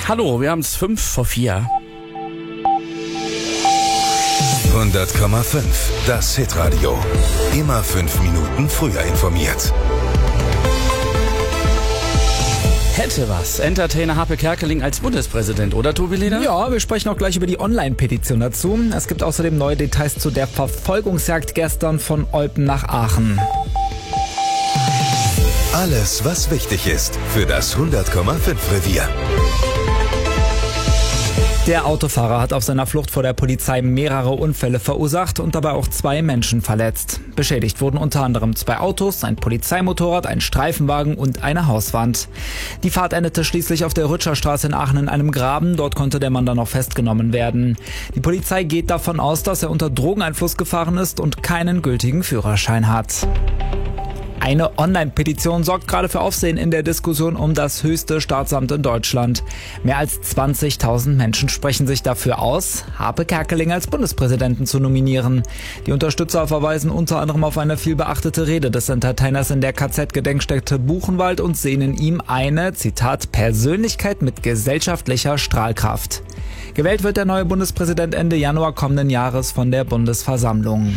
Hallo, wir haben es 5:04. 100,5. Das Hitradio. Immer 5 Minuten früher informiert. Hätte was. Entertainer Harpe Kerkeling als Bundespräsident, oder Tobi Leder? Ja, wir sprechen auch gleich über die Online-Petition dazu. Es gibt außerdem neue Details zu der Verfolgungsjagd gestern von Olpen nach Aachen. Alles, was wichtig ist für das 100,5 Revier. Der Autofahrer hat auf seiner Flucht vor der Polizei mehrere Unfälle verursacht und dabei auch 2 Menschen verletzt. Beschädigt wurden unter anderem 2 Autos, ein Polizeimotorrad, ein Streifenwagen und eine Hauswand. Die Fahrt endete schließlich auf der Rütscherstraße in Aachen in einem Graben. Dort konnte der Mann dann noch festgenommen werden. Die Polizei geht davon aus, dass er unter Drogeneinfluss gefahren ist und keinen gültigen Führerschein hat. Eine Online-Petition sorgt gerade für Aufsehen in der Diskussion um das höchste Staatsamt in Deutschland. Mehr als 20.000 Menschen sprechen sich dafür aus, Harpe Kerkeling als Bundespräsidenten zu nominieren. Die Unterstützer verweisen unter anderem auf eine vielbeachtete Rede des Entertainers in der KZ-Gedenkstätte Buchenwald und sehen in ihm eine, Zitat, Persönlichkeit mit gesellschaftlicher Strahlkraft. Gewählt wird der neue Bundespräsident Ende Januar kommenden Jahres von der Bundesversammlung.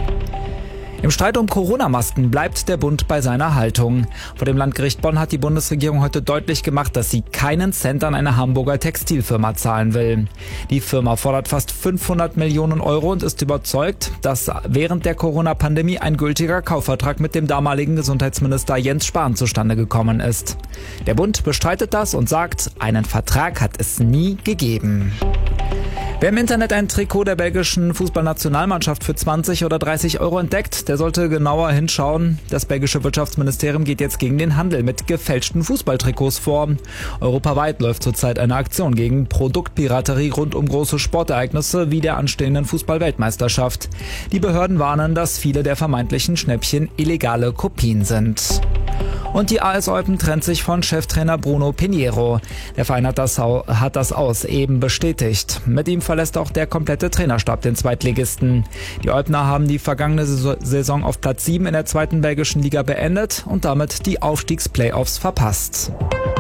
Im Streit um Corona-Masken bleibt der Bund bei seiner Haltung. Vor dem Landgericht Bonn hat die Bundesregierung heute deutlich gemacht, dass sie keinen Cent an eine Hamburger Textilfirma zahlen will. Die Firma fordert fast 500 Millionen Euro und ist überzeugt, dass während der Corona-Pandemie ein gültiger Kaufvertrag mit dem damaligen Gesundheitsminister Jens Spahn zustande gekommen ist. Der Bund bestreitet das und sagt, einen Vertrag hat es nie gegeben. Wer im Internet ein Trikot der belgischen Fußballnationalmannschaft für 20 oder 30 Euro entdeckt, der sollte genauer hinschauen. Das belgische Wirtschaftsministerium geht jetzt gegen den Handel mit gefälschten Fußballtrikots vor. Europaweit läuft zurzeit eine Aktion gegen Produktpiraterie rund um große Sportereignisse wie der anstehenden Fußball-Weltmeisterschaft. Die Behörden warnen, dass viele der vermeintlichen Schnäppchen illegale Kopien sind. Und die AS Olpen trennt sich von Cheftrainer Bruno Pinheiro. Der Verein hat das Aus eben bestätigt. Mit ihm verlässt auch der komplette Trainerstab den Zweitligisten. Die Olpener haben die vergangene Saison auf Platz 7 in der zweiten belgischen Liga beendet und damit die Aufstiegsplayoffs verpasst.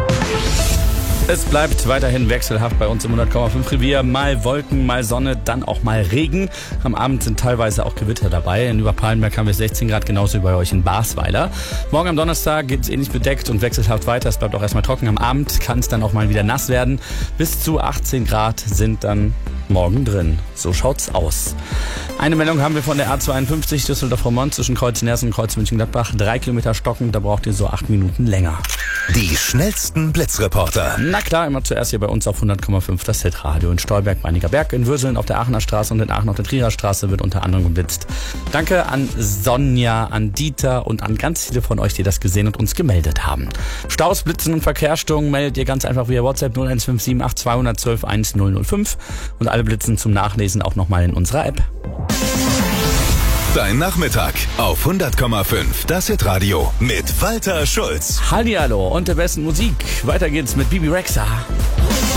Es bleibt weiterhin wechselhaft bei uns im 100,5 Revier. Mal Wolken, mal Sonne, dann auch mal Regen. Am Abend sind teilweise auch Gewitter dabei. In Überpalenberg haben wir 16 Grad, genauso wie bei euch in Basweiler. Morgen am Donnerstag geht es ähnlich bedeckt und wechselhaft weiter. Es bleibt auch erstmal trocken. Am Abend kann es dann auch mal wieder nass werden. Bis zu 18 Grad sind dann morgen drin. So schaut's aus. Eine Meldung haben wir von der A52 Düsseldorf-Roermond zwischen Kreuz Nersen und Kreuz München-Gladbach. 3 Kilometer stocken, da braucht ihr so 8 Minuten länger. Die schnellsten Blitzreporter. Na klar, immer zuerst hier bei uns auf 100,5 das Hitradio. In Stolberg, Meinigerberg, in Würseln auf der Aachener Straße und in Aachen auf der Trierer Straße wird unter anderem geblitzt. Danke an Sonja, an Dieter und an ganz viele von euch, die das gesehen und uns gemeldet haben. Staus, Blitzen und Verkehrsstörungen meldet ihr ganz einfach via WhatsApp 0157 212 1005 und alle Blitzen zum Nachlesen auch nochmal in unserer App. Dein Nachmittag auf 100,5 das Hitradio mit Walter Schulz. Hallihallo und der besten Musik. Weiter geht's mit Bibi Rexha.